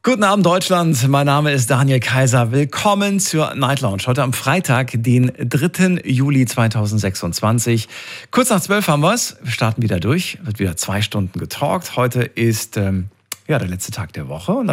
Guten Abend, Deutschland. Mein Name ist Daniel Kaiser. Willkommen zur Night Lounge. Heute am Freitag, den 3. Juli 2026. Kurz nach 12 haben wir's. Wir starten wieder durch. Wird wieder 2 Stunden getalkt. Heute ist der letzte Tag der Woche. Und